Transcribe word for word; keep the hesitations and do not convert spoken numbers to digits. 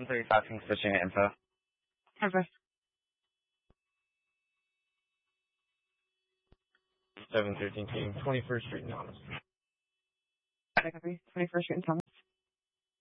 one thirty-five King switching info. Over. seven thirteen King, twenty-first Street in Thomas. twenty-first Street in Thomas.